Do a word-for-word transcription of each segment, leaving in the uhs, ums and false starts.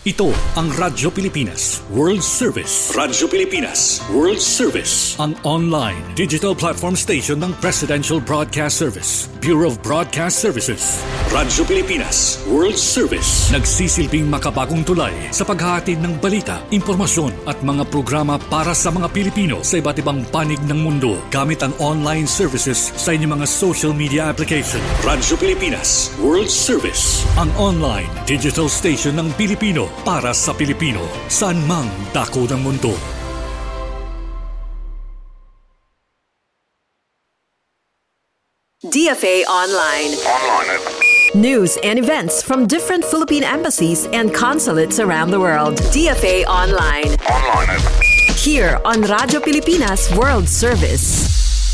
Ito ang Radyo Pilipinas World Service. Radyo Pilipinas World Service. Ang online digital platform station ng Presidential Broadcast Service, Bureau of Broadcast Services. Radyo Pilipinas World Service. Nagsisilbing makabagong tulay sa paghahatid ng balita, impormasyon at mga programa para sa mga Pilipino sa iba't ibang panig ng mundo gamit ang online services sa inyong mga social media application. Radyo Pilipinas World Service. Ang online digital station ng Pilipino para sa Pilipino, saan mang dako ng mundo. D F A Online. Online. News and events from different Philippine embassies and consulates around the world. D F A Online. Online. Here on Radyo Pilipinas World Service.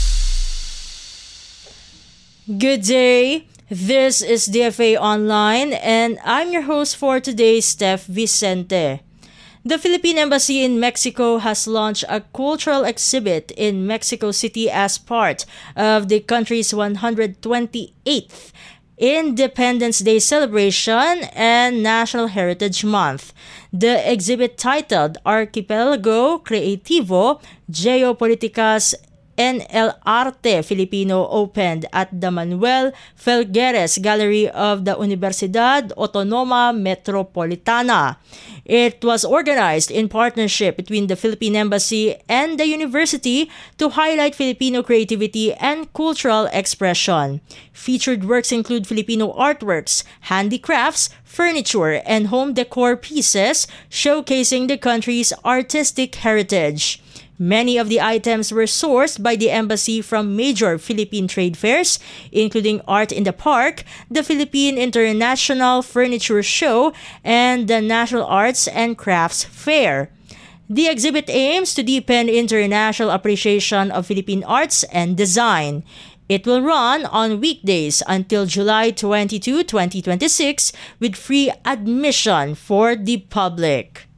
Good day. This is D F A Online, and I'm your host for today, Steph Vicente. The Philippine Embassy in Mexico has launched a cultural exhibit in Mexico City as part of the country's one hundred twenty-eighth Independence Day celebration and National Heritage Month. The exhibit, titled Archipelago Creativo Geopolíticas en el Arte Filipino, opened at the Manuel Felgueres Gallery of the Universidad Autónoma Metropolitana. It was organized in partnership between the Philippine Embassy and the university to highlight Filipino creativity and cultural expression. Featured works include Filipino artworks, handicrafts, furniture, and home decor pieces showcasing the country's artistic heritage. Many of the items were sourced by the embassy from major Philippine trade fairs, including Art in the Park, the Philippine International Furniture Show, and the National Arts and Crafts Fair. The exhibit aims to deepen international appreciation of Philippine arts and design. It will run on weekdays until July twenty-second, twenty twenty-six, with free admission for the public.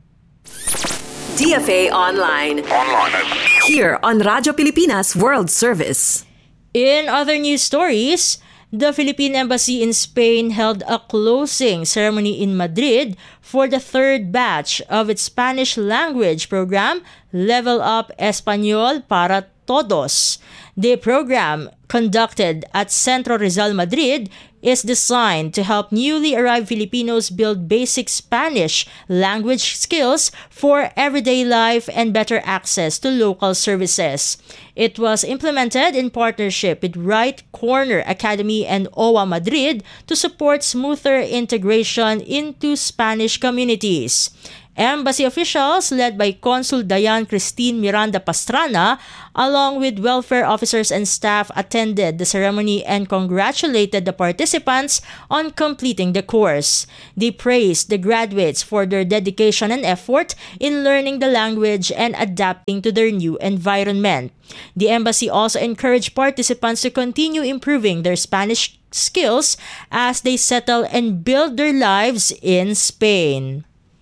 D F A Online. Online. Here on Radyo Pilipinas World Service. In other news stories, the Philippine Embassy in Spain held a closing ceremony in Madrid for the third batch of its Spanish language program, Level Up Español para Todos. The program, conducted at Centro Rizal Madrid, is designed to help newly arrived Filipinos build basic Spanish language skills for everyday life and better access to local services. It was implemented in partnership with Right Corner Academy and O W A Madrid to support smoother integration into Spanish communities. Embassy officials led by Consul Diane Christine Miranda Pastrana, along with welfare officers and staff, attended the ceremony and congratulated the participants on completing the course. They praised the graduates for their dedication and effort in learning the language and adapting to their new environment. The embassy also encouraged participants to continue improving their Spanish skills as they settle and build their lives in Spain.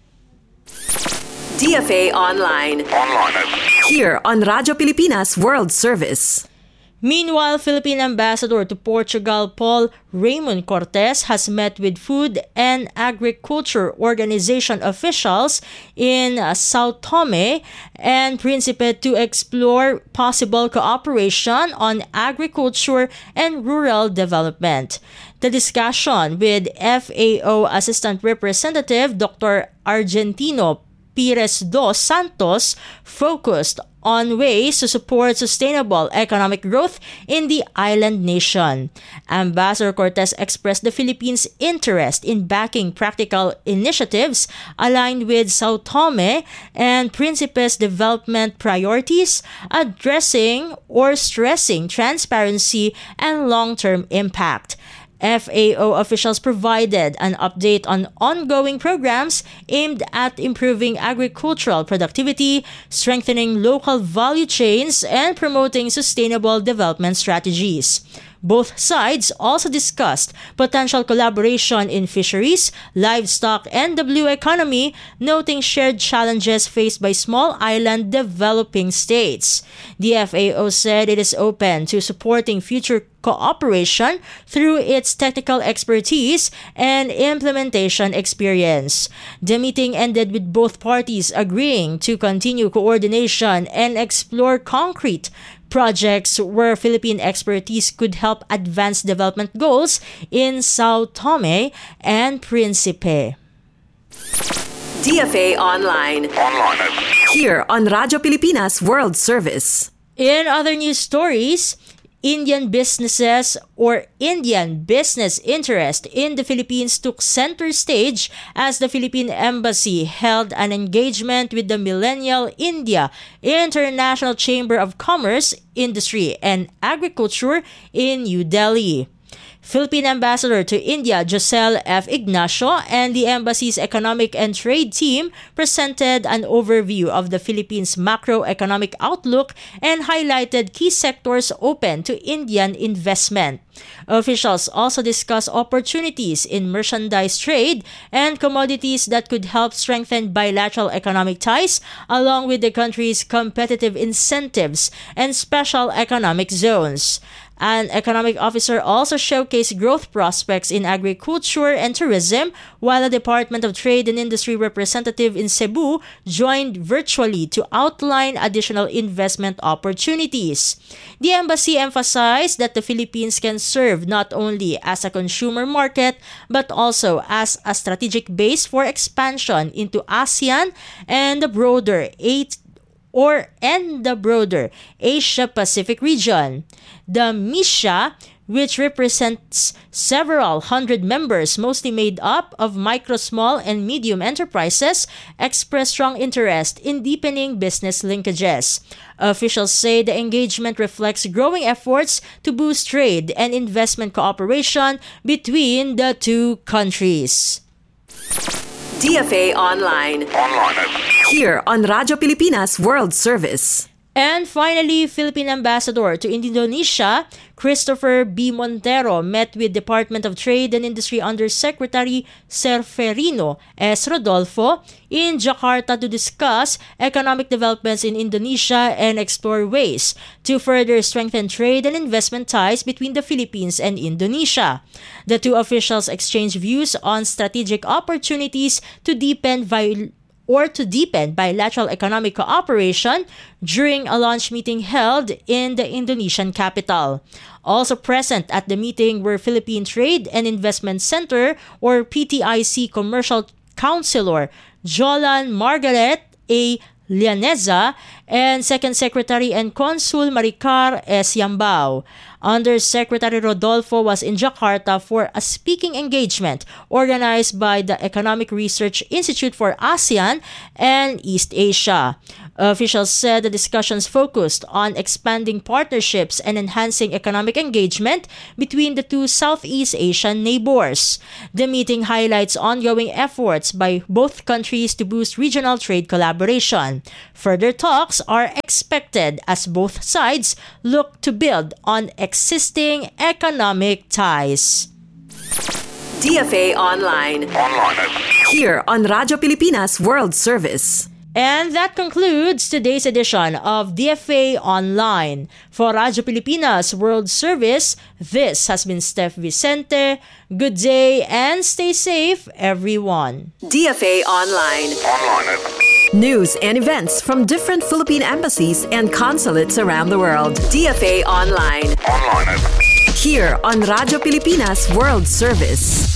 D F A Online. Online. Here on Radyo Pilipinas World Service. Meanwhile, Philippine Ambassador to Portugal Paul Raymond Cortes has met with Food and Agriculture Organization officials in uh, Sao Tome and Principe to explore possible cooperation on agriculture and rural development. The discussion with F A O Assistant Representative Doctor Argentino Pires dos Santos focused on ways to support sustainable economic growth in the island nation. Ambassador Cortes expressed the Philippines' interest in backing practical initiatives aligned with Sao Tome and Principe's development priorities, addressing or stressing transparency and long-term impact. F A O officials provided an update on ongoing programs aimed at improving agricultural productivity, strengthening local value chains, and promoting sustainable development strategies. Both sides also discussed potential collaboration in fisheries, livestock, and the blue economy, noting shared challenges faced by small island developing states. The F A O said it is open to supporting future cooperation through its technical expertise and implementation experience. The meeting ended with both parties agreeing to continue coordination and explore concrete projects where Philippine expertise could help advance development goals in Sao Tome and Principe. D F A Online. Online. Here on Radyo Pilipinas World Service. In other news stories, Indian businesses or Indian business interest in the Philippines took center stage as the Philippine Embassy held an engagement with the Millennial India International Chamber of Commerce, Industry and Agriculture in New Delhi. Philippine Ambassador to India Josel F. Ignacio and the embassy's economic and trade team presented an overview of the Philippines' macroeconomic outlook and highlighted key sectors open to Indian investment. Officials also discussed opportunities in merchandise trade and commodities that could help strengthen bilateral economic ties, along with the country's competitive incentives and special economic zones. An economic officer also showcased growth prospects in agriculture and tourism, while a Department of Trade and Industry representative in Cebu joined virtually to outline additional investment opportunities. The embassy emphasized that the Philippines can serve not only as a consumer market but also as a strategic base for expansion into ASEAN and the broader eight or and the broader Asia-Pacific region. The MISIA, which represents several hundred members, mostly made up of micro, small, and medium enterprises, expressed strong interest in deepening business linkages. Officials say the engagement reflects growing efforts to boost trade and investment cooperation between the two countries. D F A Online. Online. Here on Radyo Pilipinas World Service. And finally, Philippine Ambassador to Indonesia, Christopher B. Montero, met with Department of Trade and Industry Undersecretary Serferino S. Rodolfo in Jakarta to discuss economic developments in Indonesia and explore ways to further strengthen trade and investment ties between the Philippines and Indonesia. The two officials exchanged views on strategic opportunities to deepen vi- or to deepen bilateral economic cooperation during a launch meeting held in the Indonesian capital. Also present at the meeting were Philippine Trade and Investment Center or P T I C Commercial Counselor Jolan Margaret A. Lianeza and Second Secretary and Consul Maricar S. Yambao. Undersecretary Rodolfo was in Jakarta for a speaking engagement organized by the Economic Research Institute for ASEAN and East Asia. Officials said the discussions focused on expanding partnerships and enhancing economic engagement between the two Southeast Asian neighbors. The meeting highlights ongoing efforts by both countries to boost regional trade collaboration. Further talks are expected as both sides look to build on existing economic ties. D F A Online. Online. Here on Radyo Pilipinas World Service. And that concludes today's edition of D F A Online. For Radyo Pilipinas World Service, this has been Steph Vicente. Good day and stay safe, everyone. D F A Online. Online. News and events from different Philippine embassies and consulates around the world. D F A Online. Online. Here on Radyo Pilipinas World Service.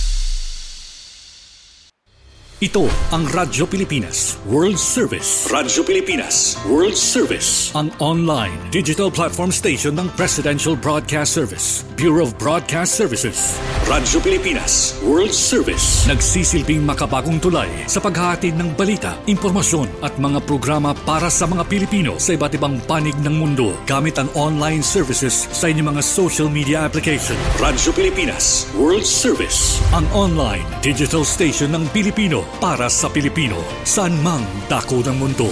Ito ang Radyo Pilipinas World Service. Radyo Pilipinas World Service, ang online digital platform station ng Presidential Broadcast Service, Bureau of Broadcast Services. Radyo Pilipinas World Service, nagsisilbing makabagong tulay sa paghahatid ng balita, impormasyon at mga programa para sa mga Pilipino sa iba't ibang panig ng mundo gamit ang online services sa inyong mga social media application. Radyo Pilipinas World Service, ang online digital station ng Pilipino para sa Pilipino, saan mang dako ng mundo.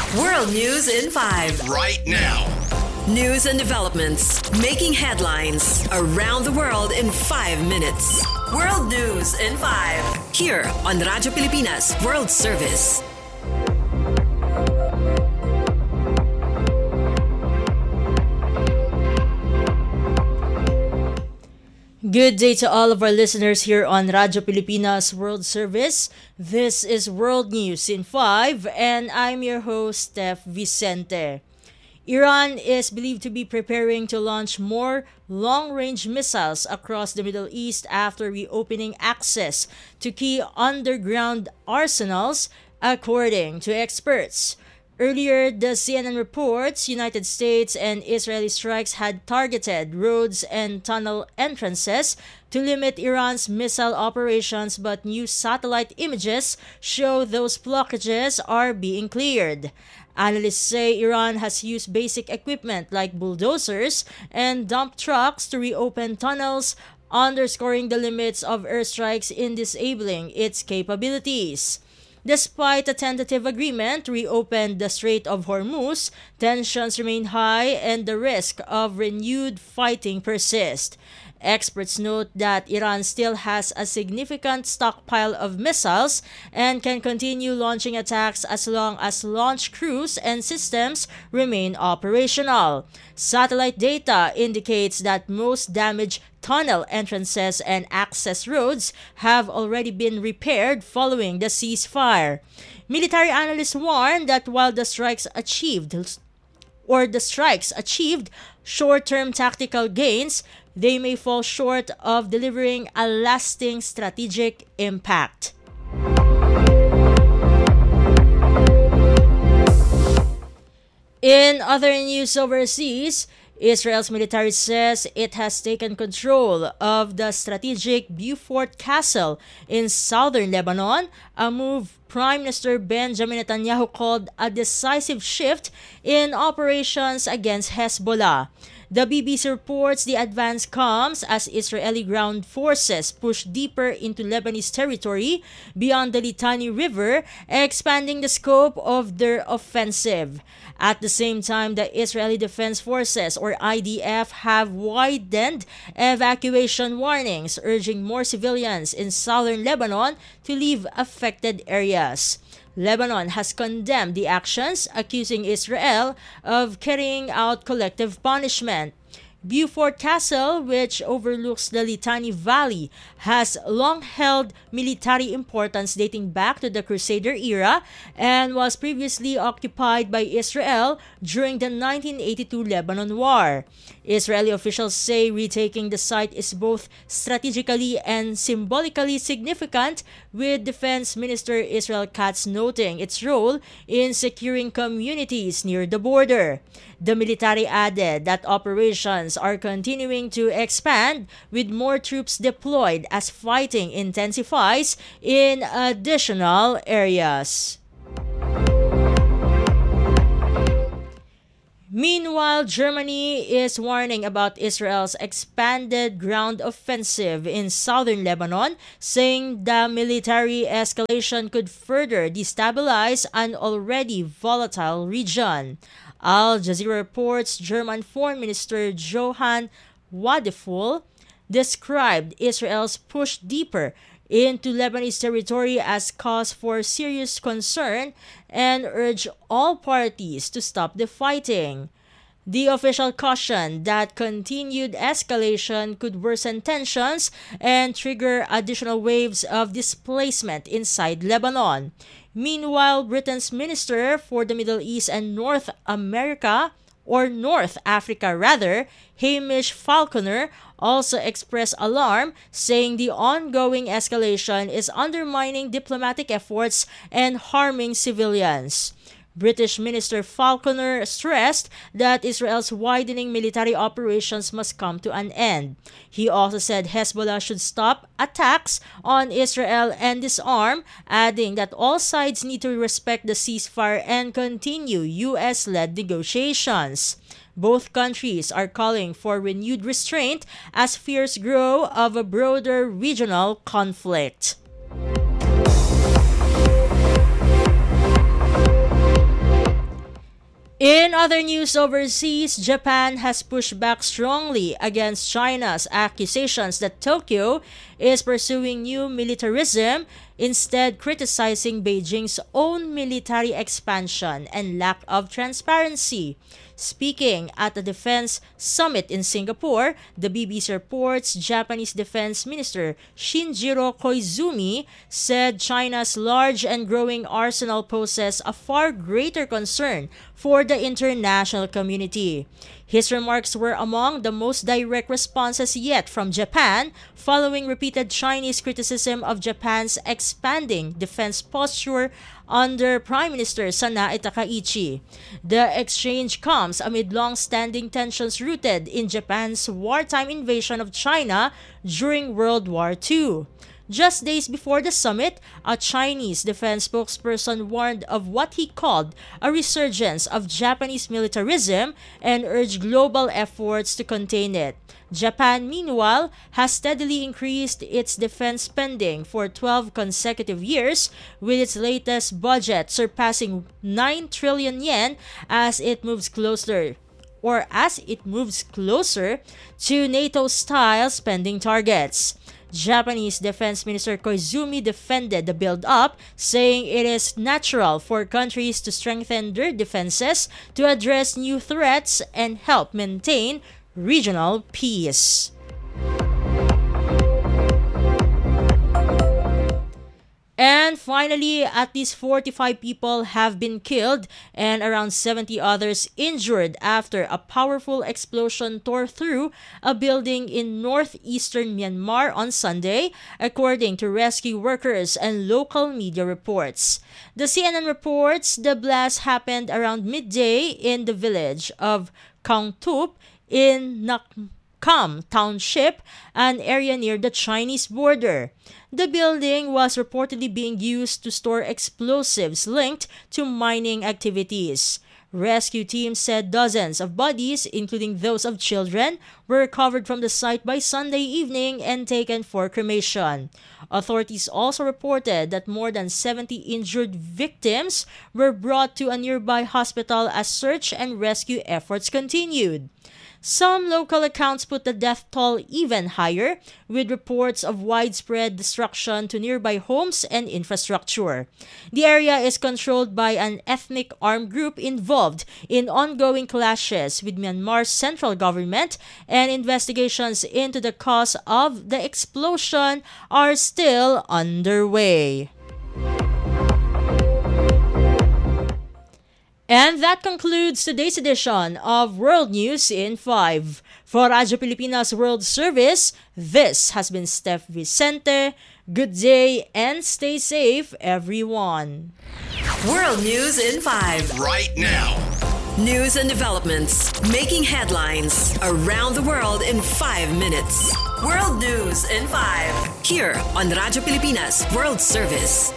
World News in five. Right now. News and developments making headlines around the world in five minutes. World News in five. Here on Radyo Pilipinas World Service. Good day to all of our listeners here on Radyo Pilipinas World Service. This is World News in five, and I'm your host, Steph Vicente. Iran is believed to be preparing to launch more long-range missiles across the Middle East after reopening access to key underground arsenals, according to experts. Earlier, the C N N reports United States and Israeli strikes had targeted roads and tunnel entrances to limit Iran's missile operations, but new satellite images show those blockages are being cleared. Analysts say Iran has used basic equipment like bulldozers and dump trucks to reopen tunnels, underscoring the limits of airstrikes in disabling its capabilities. Despite a tentative agreement to reopen the Strait of Hormuz, tensions remain high and the risk of renewed fighting persists. Experts note that Iran still has a significant stockpile of missiles and can continue launching attacks as long as launch crews and systems remain operational. Satellite data indicates that most damaged tunnel entrances and access roads have already been repaired following the ceasefire. Military analysts warn that while the strikes achieved or the strikes achieved short-term tactical gains, they may fall short of delivering a lasting strategic impact. In other news overseas, Israel's military says it has taken control of the strategic Beaufort Castle in southern Lebanon, a move Prime Minister Benjamin Netanyahu called a decisive shift in operations against Hezbollah. The B B C reports the advance comes as Israeli ground forces push deeper into Lebanese territory beyond the Litani River, expanding the scope of their offensive. At the same time, the Israeli Defense Forces, or I D F, have widened evacuation warnings, urging more civilians in southern Lebanon to leave affected areas. Lebanon has condemned the actions, accusing Israel of carrying out collective punishment. Beaufort Castle, which overlooks the Litani Valley, has long held military importance dating back to the Crusader era and was previously occupied by Israel during the nineteen eighty-two Lebanon War. Israeli officials say retaking the site is both strategically and symbolically significant, with Defense Minister Israel Katz noting its role in securing communities near the border. The military added that operations are continuing to expand, with more troops deployed as fighting intensifies in additional areas. Meanwhile, Germany is warning about Israel's expanded ground offensive in southern Lebanon, saying the military escalation could further destabilize an already volatile region. Al Jazeera reports German Foreign Minister Johann Wadephul described Israel's push deeper into Lebanese territory as cause for serious concern and urged all parties to stop the fighting. The official cautioned that continued escalation could worsen tensions and trigger additional waves of displacement inside Lebanon. Meanwhile, Britain's Minister for the Middle East and North America, or North Africa rather, Hamish Falconer, also expressed alarm, saying the ongoing escalation is undermining diplomatic efforts and harming civilians. British Minister Falconer stressed that Israel's widening military operations must come to an end. He also said Hezbollah should stop attacks on Israel and disarm, adding that all sides need to respect the ceasefire and continue U S-led negotiations. Both countries are calling for renewed restraint as fears grow of a broader regional conflict. In other news overseas, Japan has pushed back strongly against China's accusations that Tokyo is pursuing new militarism, instead criticizing Beijing's own military expansion and lack of transparency. Speaking at the defense summit in Singapore, the B B C reports Japanese Defense Minister Shinjiro Koizumi said China's large and growing arsenal poses a far greater concern for the international community. His remarks were among the most direct responses yet from Japan, following repeated Chinese criticism of Japan's expanding defense posture under Prime Minister Sanae Takaichi. The exchange comes amid long-standing tensions rooted in Japan's wartime invasion of China during World War Two. Just days before the summit, a Chinese defense spokesperson warned of what he called a resurgence of Japanese militarism and urged global efforts to contain it. Japan, meanwhile, has steadily increased its defense spending for twelve consecutive years, with its latest budget surpassing nine trillion yen as it moves closer or as it moves closer to NATO-style spending targets. Japanese Defense Minister Koizumi defended the build-up, saying it is natural for countries to strengthen their defenses to address new threats and help maintain regional peace. And finally, at least forty-five people have been killed and around seventy others injured after a powerful explosion tore through a building in northeastern Myanmar on Sunday, according to rescue workers and local media reports. The C N N reports the blast happened around midday in the village of Kangtup in Nakam Township, an area near the Chinese border. The building was reportedly being used to store explosives linked to mining activities. Rescue teams said dozens of bodies, including those of children, were recovered from the site by Sunday evening and taken for cremation. Authorities also reported that more than seventy injured victims were brought to a nearby hospital as search and rescue efforts continued. Some local accounts put the death toll even higher, with reports of widespread destruction to nearby homes and infrastructure. The area is controlled by an ethnic armed group involved in ongoing clashes with Myanmar's central government, and investigations into the cause of the explosion are still underway. And that concludes today's edition of World News in five. For Radyo Pilipinas World Service, this has been Steph Vicente. Good day and stay safe, everyone. World News in five. Right now. News and developments making headlines around the world in five minutes. World News in five. Here on Radyo Pilipinas World Service.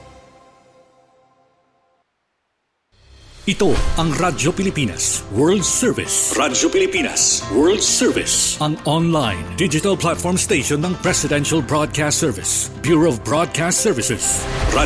Ito ang Radyo Pilipinas World Service. Radyo Pilipinas World Service. Ang online digital platform station ng Presidential Broadcast Service, Bureau of Broadcast Services.